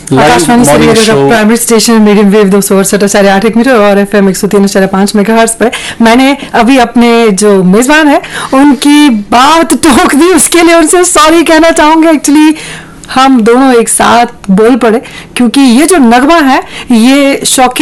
आकाशवाणी श्रीनगर का primary station medium wave 268.8 metre और FM 103.5 megahertz पे। मैंने अभी अपने जो मेजबान है उनकी बात टोक दी, उसके लिए उनसे सॉरी कहना चाहूंगा। एक्चुअली हम दोनों एक साथ बोल पड़े क्योंकि ये जो नगमा है ये शौकीन